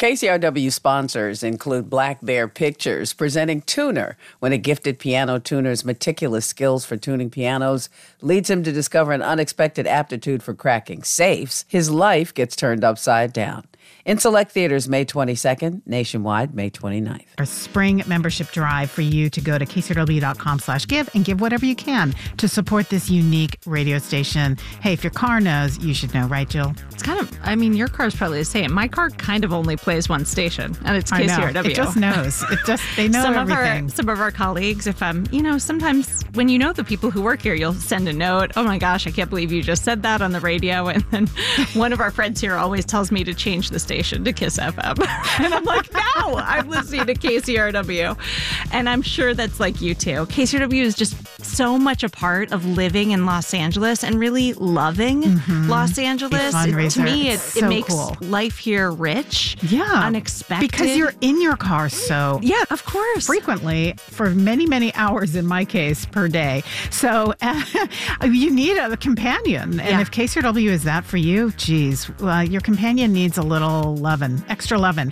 KCRW sponsors include Black Bear Pictures, presenting Tuner, when a gifted piano tuner's meticulous skills for tuning pianos leads him to discover an unexpected aptitude for cracking safes. His life gets turned upside down. In select theaters May 22nd, nationwide May 29th. Our spring membership drive for you to go to kcrw.com/give and give whatever you can to support this unique radio station. Hey, if your car knows, you should know, right, Jill? It's kind of, I mean, your car's probably the same. My car kind of only plays one station, and it's KCRW. It just knows. They know everything. Some of our colleagues, if sometimes when you know the people who work here, you'll send a note. Oh my gosh, I can't believe you just said that on the radio. And then one of our friends here always tells me to change the station to Kiss FM. And I'm like, no, I'm listening to KCRW. And I'm sure that's like you too. KCRW is just so much a part of living in Los Angeles and really loving Los Angeles. To me, it makes life here rich, unexpected. Because you're in your car so of course, frequently for many, many hours, in my case, per day. So you need a companion. And if KCRW is that for you, geez, your companion needs a little lovin', extra lovin'.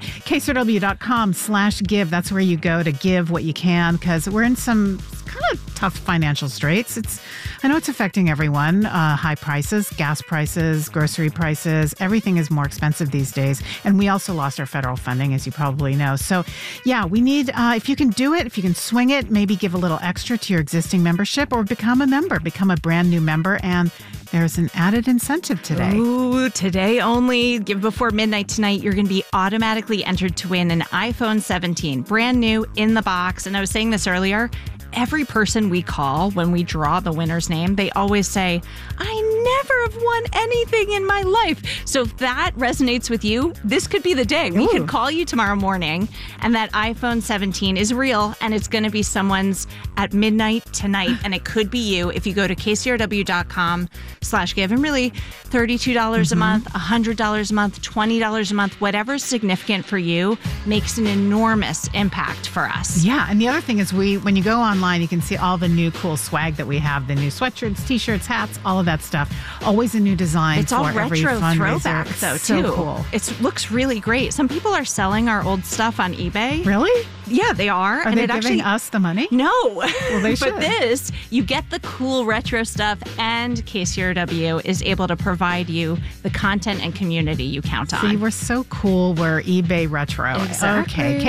KCRW.com/give. That's where you go to give what you can, because we're in some kind of tough financial straits. I know it's affecting everyone. High prices, gas prices, grocery prices, everything is more expensive these days. And we also lost our federal funding, as you probably know. So we need, if you can do it, if you can swing it, maybe give a little extra to your existing membership or become a member, become a brand new member. And there's an added incentive today. Ooh, today only. Give before midnight tonight. You're going to be automatically entered to win an iPhone 17, brand new, in the box. And I was saying this earlier. Every person we call when we draw the winner's name, they always say, I never have won anything in my life. So if that resonates with you, this could be the day. We could call you tomorrow morning, and that iPhone 17 is real, and it's going to be someone's at midnight tonight, and it could be you if you go to kcrw.com/give. And really, $32 a month, $100 a month, $20 a month, whatever's significant for you makes an enormous impact for us. Yeah, and the other thing is when you go online, you can see all the new cool swag that we have, the new sweatshirts, t-shirts, hats, all of that stuff. Always a new design. It's all retro throwback, though, too. So cool. It looks really great. Some people are selling our old stuff on eBay. Really? Yeah, they are. Are they giving us the money? No. Well, they should. But this, you get the cool retro stuff, and KCRW is able to provide you the content and community you count on. See, we're so cool. We're eBay retro. Exactly. Okay.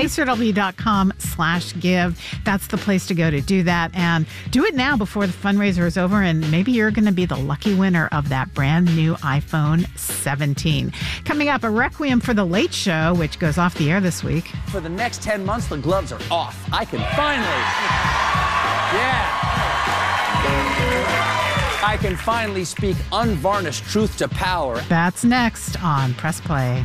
KCRW.com/give. That's the place to go to do that. And do it now before the fundraiser is over, and maybe you're going to be the lucky winner of that brand new iPhone 17. Coming up, a requiem for the Late Show, which goes off the air this week. For the next 10 months, the gloves are off. I can finally speak unvarnished truth to power. That's next on Press Play.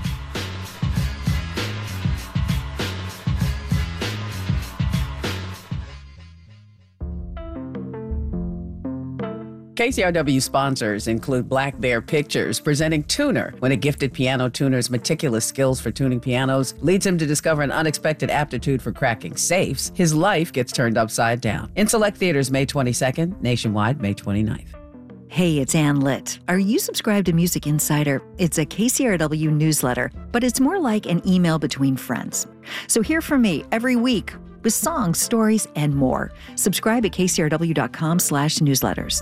KCRW sponsors include Black Bear Pictures, presenting Tuner, when a gifted piano tuner's meticulous skills for tuning pianos leads him to discover an unexpected aptitude for cracking safes. His life gets turned upside down. In select theaters May 22nd, nationwide May 29th. Hey, it's Ann Litt. Are you subscribed to Music Insider? It's a KCRW newsletter, but it's more like an email between friends. So hear from me every week with songs, stories, and more. Subscribe at kcrw.com/newsletters.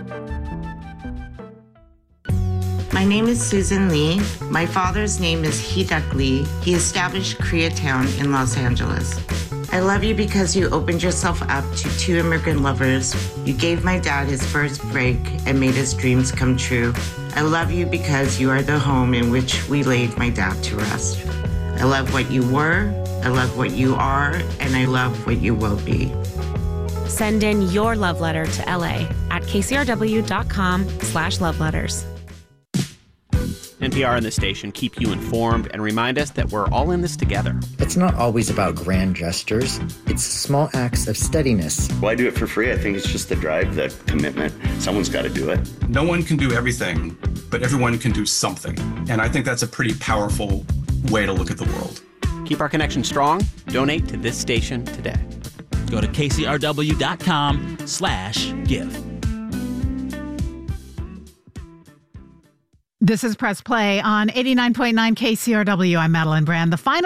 My name is Susan Lee. My father's name is Hee-Duck Lee. He established Koreatown in Los Angeles. I love you because you opened yourself up to two immigrant lovers. You gave my dad his first break and made his dreams come true. I love you because you are the home in which we laid my dad to rest. I love what you were, I love what you are, and I love what you will be. Send in your love letter to LA at kcrw.com/loveletters. NPR and the station keep you informed and remind us that we're all in this together. It's not always about grand gestures. It's small acts of steadiness. Well, I do it for free. I think it's just the drive, the commitment. Someone's got to do it. No one can do everything, but everyone can do something. And I think that's a pretty powerful way to look at the world. Keep our connection strong. Donate to this station today. Go to kcrw.com/give. This is Press Play on 89.9 KCRW. I'm Madeline Brand. The final